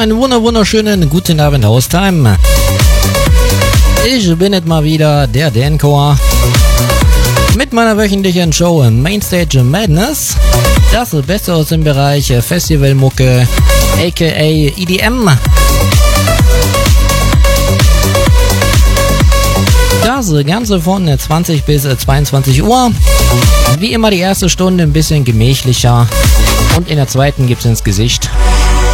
einen wunderschönen guten Abend, Haustime. Ich bin jetzt mal wieder, der Dancore, mit meiner wöchentlichen Show Mainstage Madness. Das Beste aus dem Bereich Festivalmucke, aka EDM. Das Ganze von 20 bis 22 Uhr. Wie immer die erste Stunde ein bisschen gemächlicher und in der zweiten gibt's ins Gesicht.